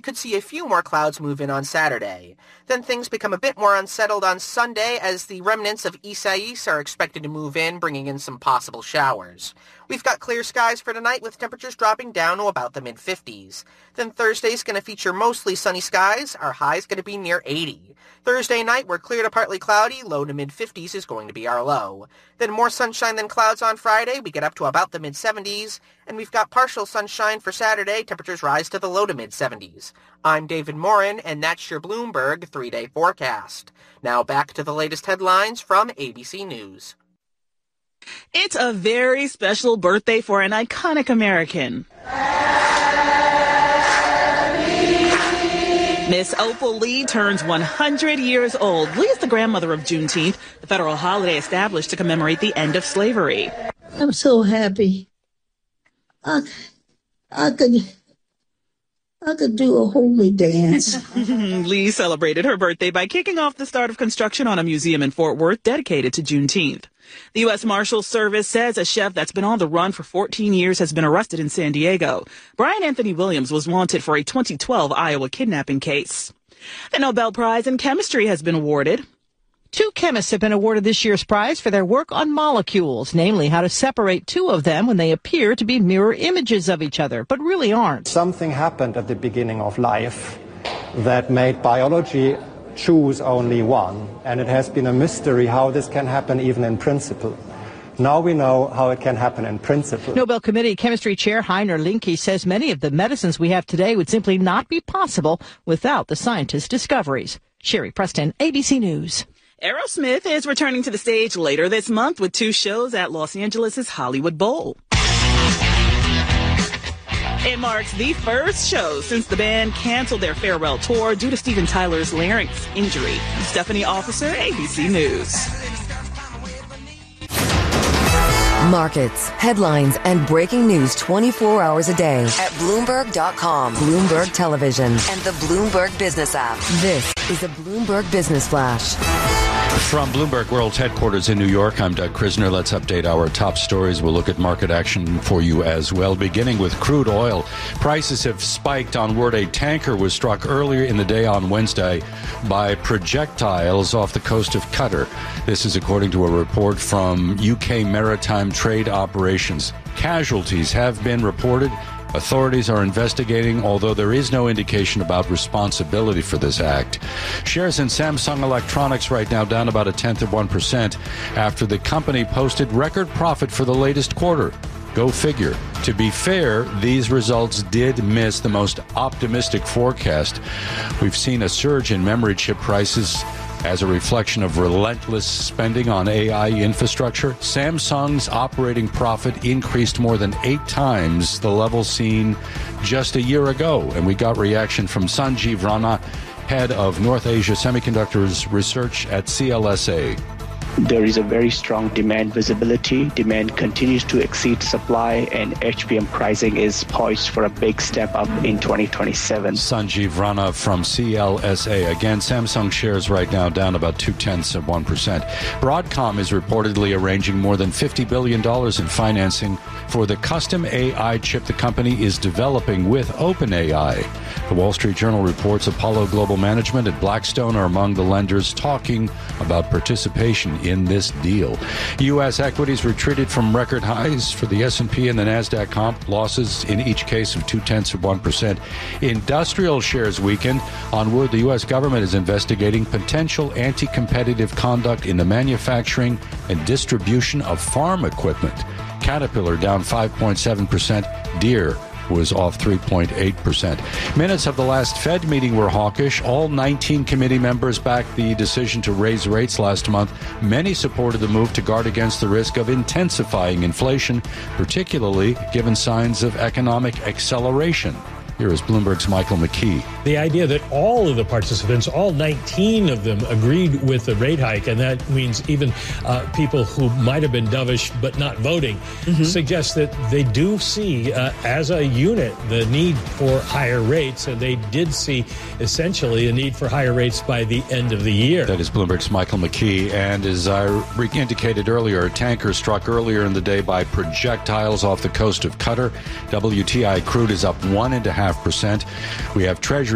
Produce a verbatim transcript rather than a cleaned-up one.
could see a few more clouds move in on Saturday. Then things become a bit more unsettled on Sunday as the remnants of Isaias are expected to move in, bringing in some possible showers. We've got clear skies for tonight with temperatures dropping down to about the mid-fifties. Then Thursday's going to feature mostly sunny skies. Our high's going to be near eighty. Thursday night, we're clear to partly cloudy. Low to mid-fifties is going to be our low. Then more sunshine than clouds on Friday. We get up to about the mid-seventies. And we've got partial sunshine for Saturday. Temperatures rise to the low to mid-seventies. I'm David Morin, and that's your Bloomberg three-day forecast. Now back to the latest headlines from A B C News. It's a very special birthday for an iconic American. Miss Opal Lee turns one hundred years old. Lee is the grandmother of Juneteenth, the federal holiday established to commemorate the end of slavery. I'm so happy. I, I could... I could do a holy dance. Lee celebrated her birthday by kicking off the start of construction on a museum in Fort Worth dedicated to Juneteenth. The U S Marshals Service says a chef that's been on the run for fourteen years has been arrested in San Diego. Brian Anthony Williams was wanted for a twenty twelve Iowa kidnapping case. The Nobel Prize in Chemistry has been awarded. Two chemists have been awarded this year's prize for their work on molecules, namely how to separate two of them when they appear to be mirror images of each other, but really aren't. Something happened at the beginning of life that made biology choose only one, and it has been a mystery how this can happen even in principle. Now we know how it can happen in principle. Nobel Committee Chemistry Chair Heiner Linke says many of the medicines we have today would simply not be possible without the scientists' discoveries. Sherry Preston, A B C News. Aerosmith is returning to the stage later this month with two shows at Los Angeles' Hollywood Bowl. It marks the first show since the band canceled their farewell tour due to Steven Tyler's larynx injury. Stephanie Officer, A B C News. Markets, headlines, and breaking news twenty-four hours a day at Bloomberg dot com, Bloomberg Television, and the Bloomberg Business app. This is a Bloomberg Business Flash. From Bloomberg World's headquarters in New York, I'm Doug Krisner. Let's update our top stories. We'll look at market action for you as well, beginning with crude oil. Prices have spiked on word a tanker was struck earlier in the day on Wednesday by projectiles off the coast of Qatar. This is according to a report from U K Maritime Trade Operations. Casualties have been reported. Authorities are investigating, although there is no indication about responsibility for this act. Shares in Samsung Electronics right now down about a tenth of one percent after the company posted record profit for the latest quarter. Go figure. To be fair, these results did miss the most optimistic forecast. We've seen a surge in memory chip prices as a reflection of relentless spending on A I infrastructure. Samsung's operating profit increased more than eight times the level seen just a year ago. And we got reaction from Sanjeev Rana, head of North Asia Semiconductors Research at C L S A. There is a very strong demand visibility. Demand continues to exceed supply, and H B M pricing is poised for a big step up in twenty twenty-seven. Sanjeev Rana from C L S A. Again, Samsung shares right now down about two-tenths of one percent. Broadcom is reportedly arranging more than fifty billion dollars in financing for the custom A I chip the company is developing with OpenAI. The Wall Street Journal reports Apollo Global Management and Blackstone are among the lenders talking about participation in this deal. U S equities retreated from record highs for the S and P and the NASDAQ comp, losses in each case of two-tenths of one percent. Industrial shares weakened on word the U S government is investigating potential anti-competitive conduct in the manufacturing and distribution of farm equipment. Caterpillar down five point seven percent. Deere was off three point eight percent. Minutes of the last Fed meeting were hawkish. All nineteen committee members backed the decision to raise rates last month. Many supported the move to guard against the risk of intensifying inflation, particularly given signs of economic acceleration. Here is Bloomberg's Michael McKee. The idea that all of the participants, all nineteen of them, agreed with the rate hike, and that means even uh, people who might have been dovish but not voting, mm-hmm. suggests that they do see, uh, as a unit, the need for higher rates, and they did see essentially a need for higher rates by the end of the year. That is Bloomberg's Michael McKee, and as I re- indicated earlier, a tanker struck earlier in the day by projectiles off the coast of Qatar. W T I crude is up one and a half percent. We have Treasury